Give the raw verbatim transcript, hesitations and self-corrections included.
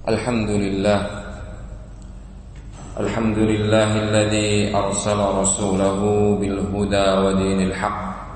الحمد لله الحمد لله الذي أرسل رسوله بالهدى ودين الحق